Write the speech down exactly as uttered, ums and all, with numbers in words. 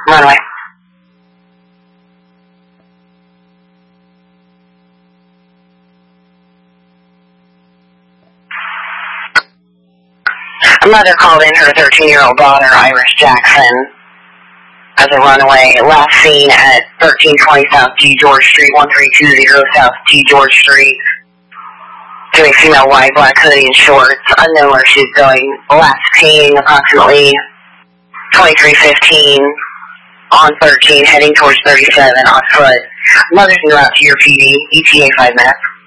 Runway. A mother called in her thirteen-year-old daughter, Iris Jackson, as a runaway. Last seen at thirteen twenty South G. George Street, one three two zero South G. George Street. Doing female white, black hoodie and shorts. Unknown where she's going. Last seen approximately twenty-three fifteen on thirteen, heading towards thirty-seven on foot. Mother's new out to your P D. E T A five minutes.